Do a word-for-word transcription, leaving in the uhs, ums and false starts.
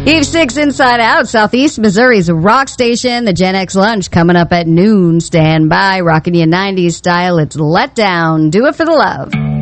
Eve six Inside Out, Southeast Missouri's rock station. The Gen X lunch coming up at noon. Stand by, rocking you nineties style. It's Let Down. Do it for the love.